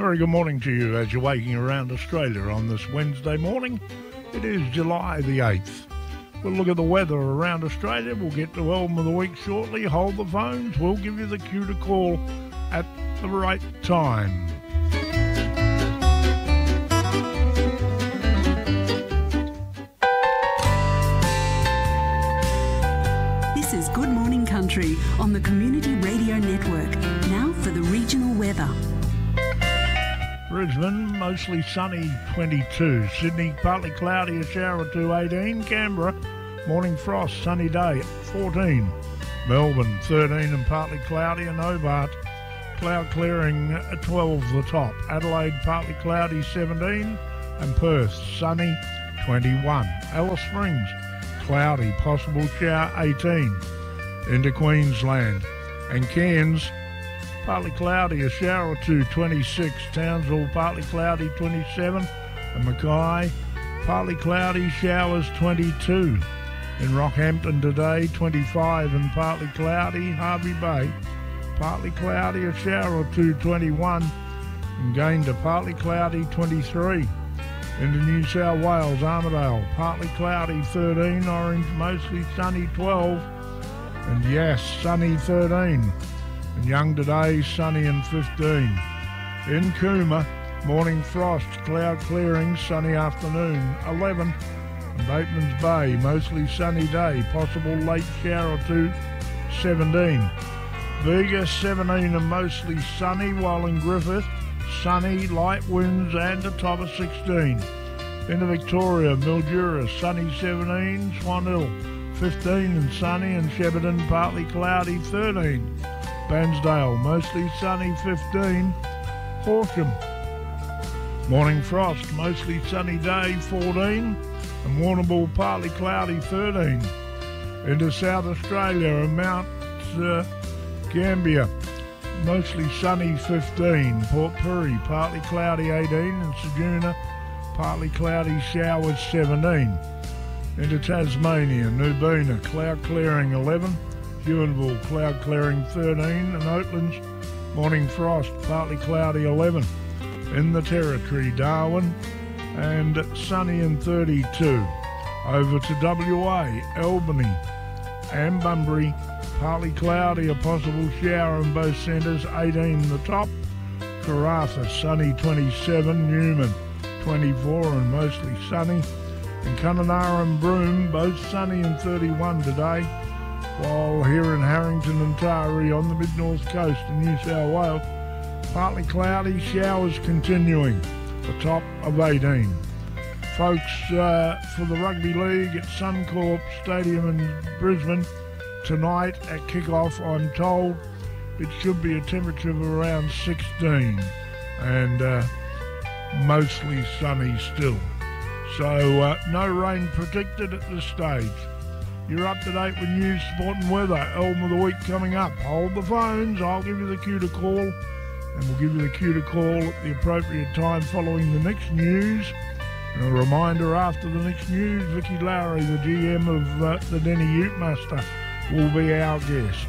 very good morning to you as you're waking around Australia on this Wednesday morning. It is July the 8th. We'll look at the weather around Australia. We'll get to Album of the Week shortly. Hold the phones. We'll give you the cue to call at the right time. This is Good Morning Country on the Community Radio Network. Now for the regional weather. Brisbane, mostly sunny, 22. Sydney, partly cloudy, a shower or two, 18. Canberra, morning frost, sunny day, 14. Melbourne, 13 and partly cloudy, and Hobart, cloud clearing, 12 the top. Adelaide, partly cloudy, 17. And Perth, sunny, 21. Alice Springs, cloudy, possible shower, 18. Into Queensland. And Cairns, partly cloudy, a shower or two, 26. Townsville, partly cloudy, 27. And Mackay, partly cloudy, showers, 22. In Rockhampton today, 25 and partly cloudy. Harvey Bay, partly cloudy, a shower or two, 21. And Gayndah, partly cloudy, 23. Into New South Wales, Armidale, partly cloudy, 13. Orange, mostly sunny, 12. And Yass, sunny, 13. And Young today, sunny and 15. In Cooma, morning frost, cloud clearing, sunny afternoon, 11. And Bateman's Bay, mostly sunny day, possible late shower or two, 17. Bega, 17 and mostly sunny, while in Griffith, sunny, light winds and a top of 16. Into Victoria, Mildura, sunny 17, Swan Hill, 15 and sunny, and Shepparton, partly cloudy, 13. Bairnsdale, mostly sunny, 15. Horsham, morning frost, mostly sunny day, 14. And Warrnambool, partly cloudy, 13. Into South Australia and Mount Gambier, mostly sunny, 15. Port Pirie, partly cloudy, 18. And Ceduna, partly cloudy, showers, 17. Into Tasmania, Nubina, cloud clearing, 11. Huonville, cloud clearing, 13. And Oatlands, morning frost, partly cloudy, 11. In the Territory, Darwin, and sunny and 32. Over to WA, Albany and Bunbury, partly cloudy, a possible shower in both centres, 18 the top. Karratha, sunny, 27. Newman, 24 and mostly sunny. And Kununurra and Broome, both sunny and 31 today. While here in Harrington and Taree on the mid-north coast in New South Wales, partly cloudy, showers continuing, the top of 18. Folks, for the Rugby League at Suncorp Stadium in Brisbane tonight at kick-off, I'm told it should be a temperature of around 16 and mostly sunny still. So no rain predicted at this stage. You're up to date with news, sport and weather. Album of the Week coming up. Hold the phones. I'll give you the cue to call, and we'll give you the cue to call at the appropriate time following the next news. And a reminder, after the next news, Vicky Lowry, the GM of the Denny Ute Muster, will be our guest.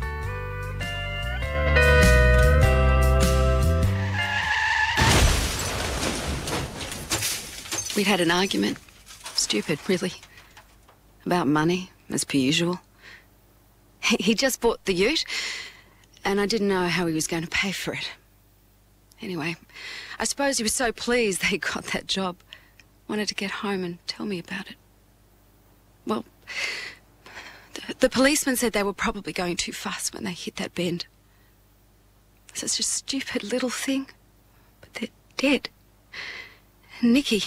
We'd had an argument. Stupid, really. About money, as per usual. He just bought the ute, and I didn't know how he was going to pay for it. Anyway, I suppose he was so pleased that he got that job. Wanted to get home and tell me about it. Well, the policeman said they were probably going too fast when they hit that bend. Such a stupid little thing, but they're dead. Nicky.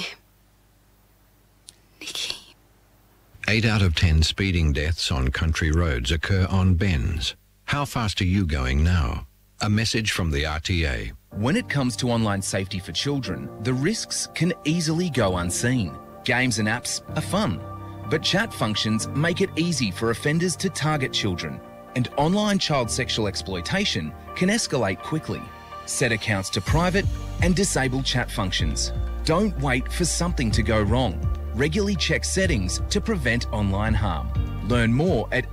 8 out of 10 speeding deaths on country roads occur on bends. How fast are you going now? A message from the RTA. When it comes to online safety for children, the risks can easily go unseen. Games and apps are fun, but chat functions make it easy for offenders to target children, and online child sexual exploitation can escalate quickly. Set accounts to private and disable chat functions. Don't wait for something to go wrong. Regularly check settings to prevent online harm. Learn more at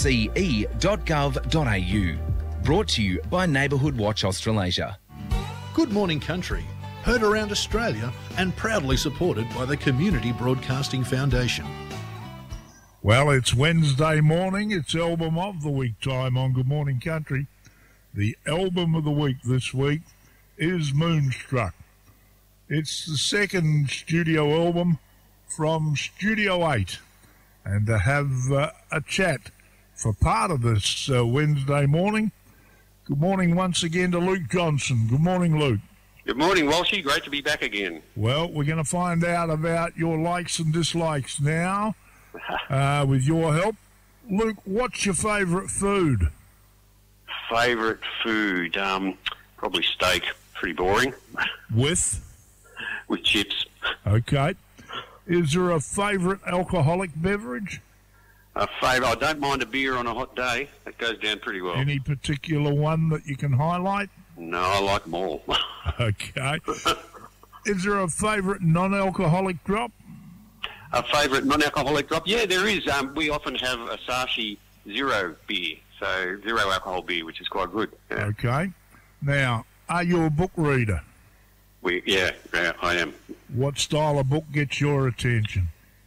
accce.gov.au. Brought to you by Neighbourhood Watch Australasia. Good Morning Country, heard around Australia and proudly supported by the Community Broadcasting Foundation. Well, it's Wednesday morning. It's Album of the Week time on Good Morning Country. The album of the week this week is Moonstruck. It's the second studio album from Studio 8. And to have a chat for part of this Wednesday morning, good morning once again to Luke Johnson. Good morning, Luke. Good morning, Walshy. Great to be back again. Well, we're going to find out about your likes and dislikes now with your help. Luke, what's your favourite food? Favourite food? Probably steak. Pretty boring. With chips. Okay. Is there a favourite alcoholic beverage? I don't mind a beer on a hot day. That goes down pretty well. Any particular one that you can highlight? No, I like them all. Okay. Is there a favourite non-alcoholic drop? A favourite non-alcoholic drop? Yeah, there is. We often have a Sashi Zero beer, so zero alcohol beer, which is quite good. Yeah. Okay. Now, are you a book reader? Yeah, I am. What style of book gets your attention?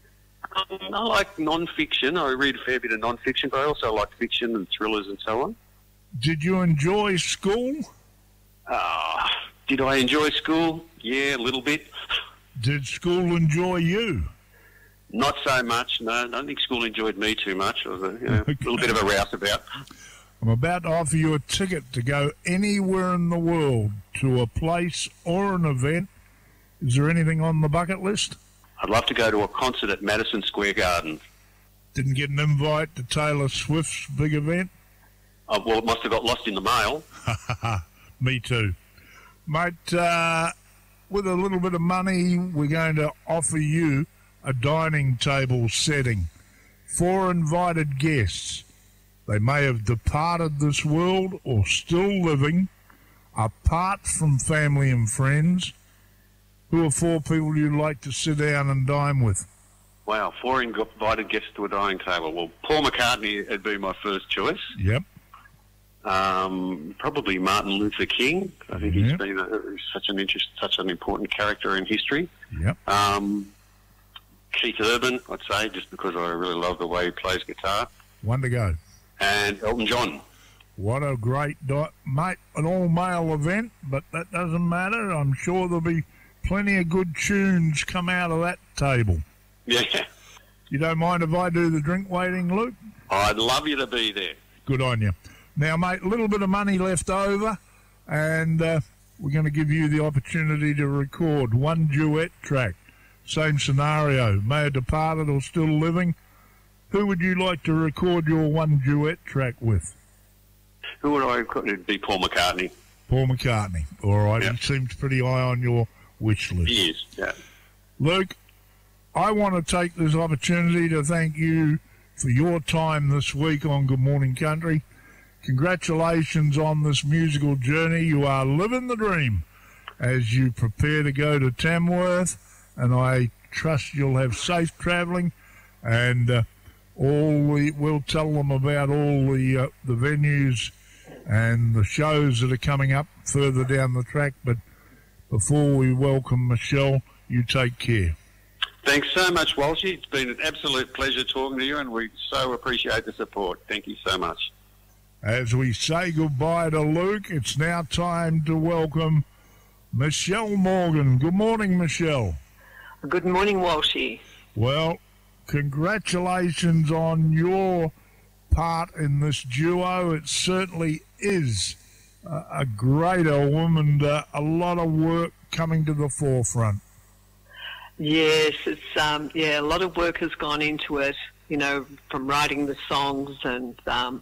I like non-fiction. I read a fair bit of non-fiction, but I also like fiction and thrillers and so on. Did you enjoy school? Did I enjoy school? Yeah, a little bit. Did school enjoy you? Not so much, no. I don't think school enjoyed me too much. I was a little bit of a rouseabout. I'm about to offer you a ticket to go anywhere in the world to a place or an event. Is there anything on the bucket list? I'd love to go to a concert at Madison Square Garden. Didn't get an invite to Taylor Swift's big event? Well, it must have got lost in the mail. Me too. Mate, with a little bit of money, we're going to offer you a dining table setting. 4 invited guests. They may have departed this world or still living, apart from family and friends. Who are 4 people you'd like to sit down and dine with? Wow, 4 invited guests to a dining table. Well, Paul McCartney would be my first choice. Yep. Probably Martin Luther King. I think he's been such an important character in history. Yep. Keith Urban, I'd say, just because I really love the way he plays guitar. One to go. And Elton John. What a great mate, an all-male event, but that doesn't matter. I'm sure there'll be plenty of good tunes come out of that table. Yeah. You don't mind if I do the drink waiting, Luke? I'd love you to be there. Good on you. Now, mate, a little bit of money left over, and we're going to give you the opportunity to record one duet track. Same scenario, may have departed or still living. Who would you like to record your one duet track with? Who would I record? It'd be Paul McCartney. Paul McCartney. All right, Yep. He seems pretty high on your wish list. He is, yeah. Luke, I want to take this opportunity to thank you for your time this week on Good Morning Country. Congratulations on this musical journey. You are living the dream as you prepare to go to Tamworth, and I trust you'll have safe travelling, and we'll tell them about all the venues and the shows that are coming up further down the track. But before we welcome Michelle, you take care. Thanks so much, Walshy. It's been an absolute pleasure talking to you, and we so appreciate the support. Thank you so much. As we say goodbye to Luke, it's now time to welcome Michelle Morgan. Good morning, Michelle. Good morning, Walshy. Well, congratulations on your part in this duo. It certainly is a great album and a lot of work coming to the forefront. Yes, it's a lot of work has gone into it, from writing the songs and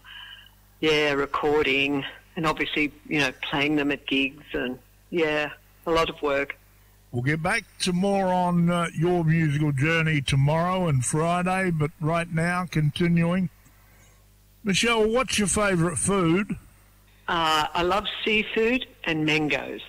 recording and obviously, playing them at gigs and a lot of work. We'll get back to more on your musical journey tomorrow and Friday, but right now, continuing. Michelle, what's your favourite food? I love seafood and mangoes.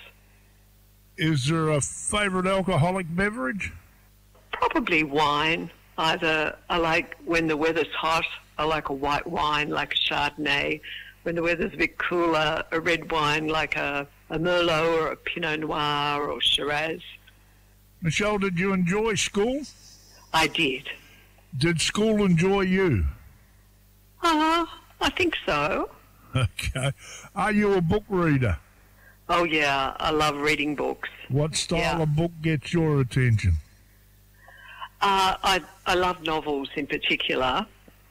Is there a favourite alcoholic beverage? Probably wine. Either I like, when the weather's hot, I like a white wine, like a Chardonnay, when the weather's a bit cooler, a red wine like a Merlot or a Pinot Noir or Shiraz. Michelle, did you enjoy school? I did. Did school enjoy you? I think so. Okay. Are you a book reader? Oh, yeah, I love reading books. What style of book gets your attention? I love novels in particular.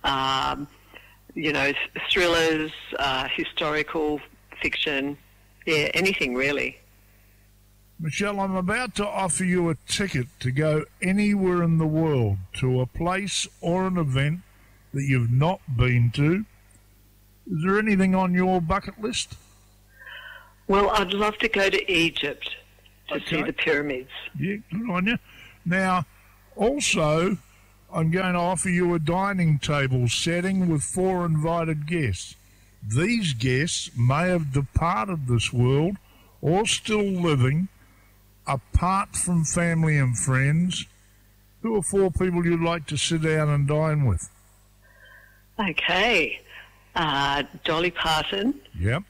Thrillers, historical fiction, anything really. Michelle, I'm about to offer you a ticket to go anywhere in the world to a place or an event that you've not been to. Is there anything on your bucket list? Well, I'd love to go to Egypt to see the pyramids. Yeah, good on you. Now, also, I'm going to offer you a dining table setting with 4 invited guests. These guests may have departed this world or still living, apart from family and friends. Who are 4 people you'd like to sit down and dine with? Okay. Dolly Parton. Yep.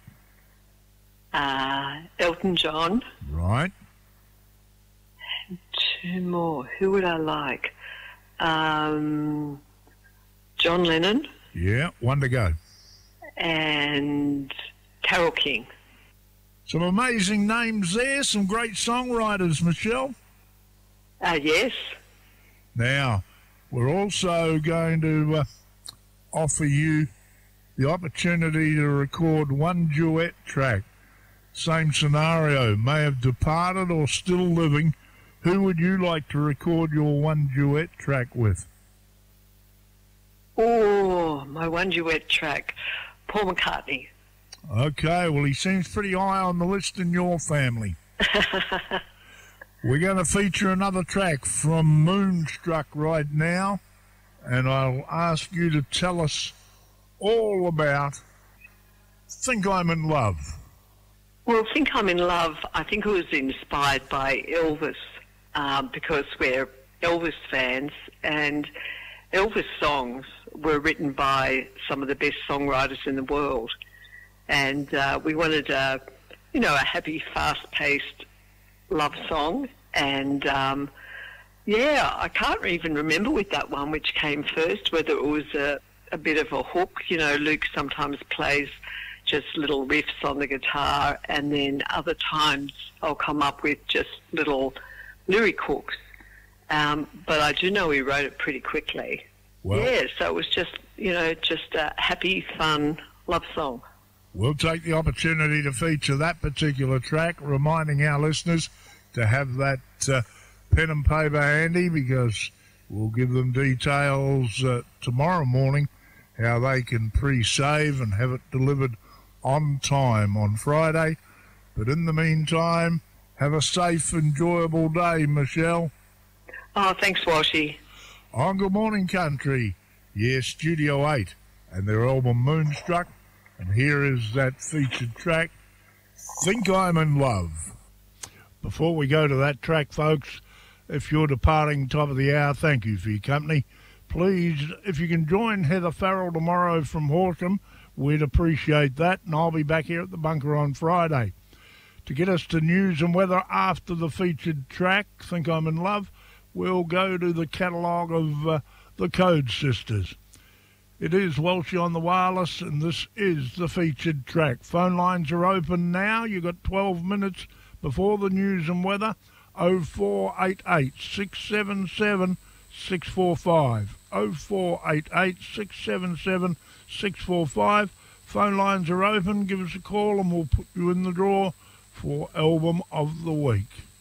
Elton John. Right. And 2 more. Who would I like? John Lennon. Yeah, 1 to go. And Carole King. Some amazing names there, some great songwriters, Michelle. Yes. Now, we're also going to offer you the opportunity to record 1 duet track. Same scenario, may have departed or still living. Who would you like to record your 1 duet track with? Oh, my 1 duet track, Paul McCartney. Okay, well, he seems pretty high on the list in your family. We're going to feature another track from Moonstruck right now, and I'll ask you to tell us all about Think I'm in Love. Well, Think I'm in Love, I think it was inspired by Elvis, because we're Elvis fans, and Elvis songs were written by some of the best songwriters in the world. And we wanted a happy, fast-paced love song. And, I can't even remember with that one which came first, whether it was a bit of a hook. You know, Luke sometimes plays just little riffs on the guitar, and then other times I'll come up with just little lyric hooks. But I do know he wrote it pretty quickly. Well, yeah, so it was just a happy, fun love song. We'll take the opportunity to feature that particular track, reminding our listeners to have that pen and paper handy, because we'll give them details tomorrow morning how they can pre-save and have it delivered on time on Friday. But in the meantime, have a safe, enjoyable day, Michelle. Oh, thanks, Washie. On Good Morning Country, yes, Studio 8 and their album Moonstruck. And here is that featured track, Think I'm in Love. Before we go to that track, folks, if you're departing top of the hour, thank you for your company. Please, if you can join Heather Farrell tomorrow from Horsham, we'd appreciate that. And I'll be back here at the bunker on Friday. To get us to news and weather after the featured track, Think I'm in Love, we'll go to the catalogue of the Code Sisters. It is Welshie on the wireless, and this is the featured track. Phone lines are open now. You've got 12 minutes before the news and weather. 0488 677 645. 0488 677 645. Phone lines are open. Give us a call and we'll put you in the draw for Album of the Week.